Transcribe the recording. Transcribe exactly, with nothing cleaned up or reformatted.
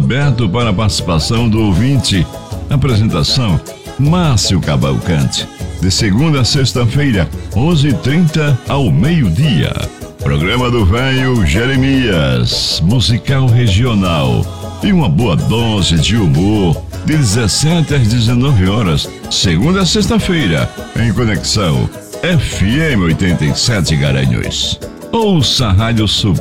aberto para a participação do ouvinte. Apresentação: Márcio Cavalcante. De segunda a sexta-feira, onze e trinta ao meio-dia. Programa do Velho Jeremias, musical regional. E uma boa dose de humor, de dezessete às dezenove horas, segunda a sexta-feira, em Conexão F M oitenta e sete Garanhuns. Ouça a Rádio Super